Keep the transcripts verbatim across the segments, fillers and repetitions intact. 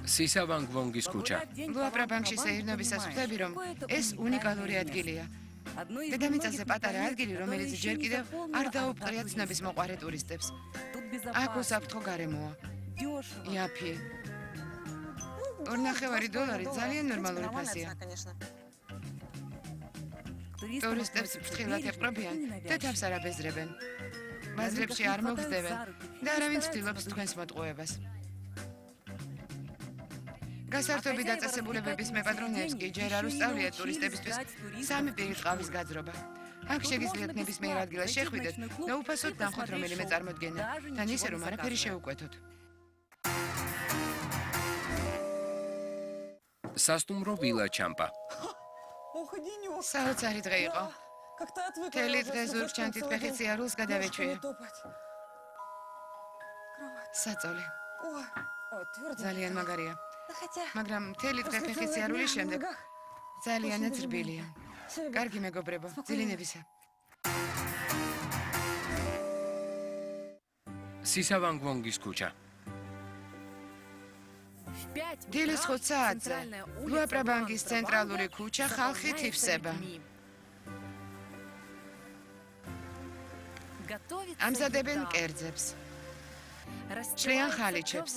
სისა ვანგ-ვონგის ქუჩა. ლუაპრაბანკში შეირნობისას ვხვდები, რომ ეს უნიკალური ადგილია. დედამიწაზე პატარა ადგილი, რომელიც ჯერ კიდევ არ დაუპყრია ცნობის მოყვარე ტურისტებს. აქ უსაფრთხო გარემოა. იაფი. ორნახევარი დოლარი ძალიან ნორმალური ფასია. ტურისტებს ფრთხილად ეპყრობიან და თავს არ აბეზრებენ. ბაზრებში არ მოგზდებენ და არავინ ცდილობს თქვენს მოტყუებას. გასართობი დაწესებულებების მეპატრონეებს კი ჯერ არ უსწავლია ტურისტებისთვის სამი პირი ყავის გაძრობა. აქ შეგიძლიათ ნებისმიერ ადგილას შეხვიდეთ და უფასოდ ნახოთ რომელიმე წარმოდგენა, თან ისე რომ არაფერი შეუკვეთოთ. სასტუმრო ვილა ჩამპა. საოცარი დღე იყო. მთელი დღე ზურგჩანთით ფეხით სიარულს გადავეჩვიე. საწოლი. ძალიან მაგარია. მაგრამ მთელი დღე ფეხით სიარულის შემდეგ ძალიანაც რბილია. კარგი მეგობრებო, ძილინებისა. სისა ვანგ-ვონგის ქუჩა. დილის ხუთ საათზე ლუაპრაბანკის ცენტრალური ქუჩა ხალხით ივსება. ამზადებენ კერძებს. შლიან ხალიჩებს.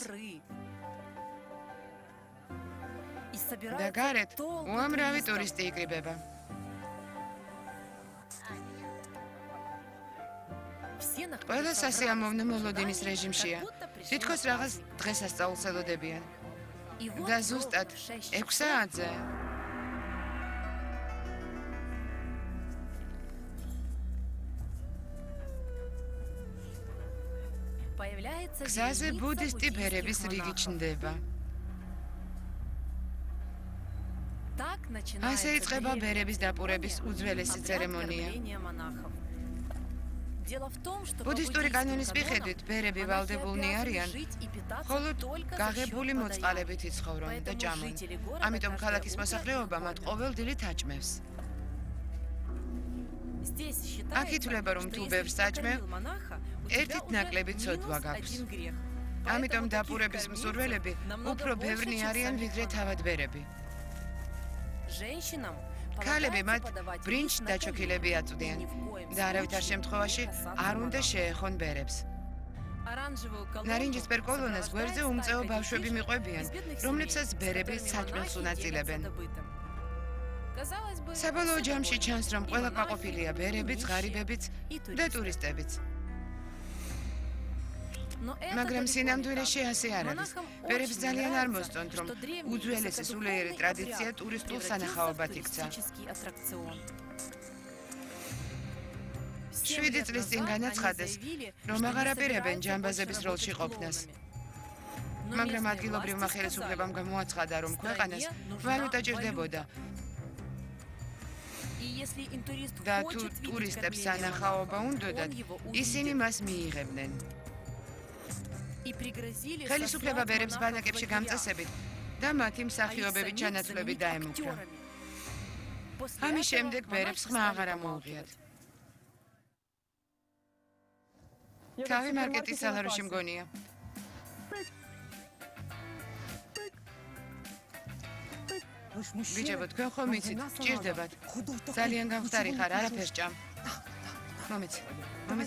და გარეთ უამრავი ტურისტი იკრიბება. ყველა სასიამოვნო მოლოდინის რეჟიმშია. თითქოს რაღაც დღესასწაულს ელოდებიან. და ზუსტად ექვს საათზე გზაზე ბუდისტი ბერების რიგი ჩნდება. ასე იწყება ბერების დაპურების უძველესი ცერემონია. ბუდისტური კანონის მიხედვით ბერები ვალდებულნი არიან მხოლოდ გაღებული მოწყალებით იცხოვრონ და ჭამონ. ამიტომ ქალაქის მოსახლეობა მათ ყოველ დილით აჭმევს. აქ ითვლება, რომ თუ ბევრს აჭმევ, ერთით ნაკლები ცოდვა გაქვს. ამიტომ დაპურების მსურველები უფრო ბევრნი არიან ვიდრე თავად ბერები. ქალები მათ ბრინჯ დაჩოქილები აწვდიან და არავითარ შემთხვევაში არ უნდა შეეხონ ბერებს. ნარინჯისფერ კოლონას გვერდზე უმწეო ბავშვები მიყვებიან, რომლებსაც ბერები საჭმელს უნაწილებენ. საბოლოო ჯამში ჩანს, რომ ყველა კმაყოფილია ბერებიც, ღარიბებიც და ტურისტებიც. მაგრამ სინამდვილეში ასე არ არის. ბერებს ძალიან არ მოსწონთ, რომ უძველესი სულიერი ტრადიცია ტურისტულ სანახაობად იქცა. შვიდი წლის წინ განაცხადეს, რომ აღარ აპირებენ ჯამბაზების როლში ყოფნას. მაგრამ ადგილობრივმა ხელისუფლებამ გამოაცხადა, რომ ქვეყანას ვალუტა ჭირდებოდა. და თუ ტურისტებს სანახაობა უნდოდათ, ისინი მას მიიღებდნენ. ხელისუფლება ბერებს ბანაკებში გამწესებით და მათი მსახიობების ჩანაცვლებით დაემუქრა. ამის შემდეგ ბერებს ხმა აღარ ამოუღიათ. თავი მარკეტის სალაროში მგონია. ბიჭებო, თქვენ ხომ იცით, ჭირდებათ. ძალიან გამხდარი ხარ, არაფერს ჭამ. მომეც.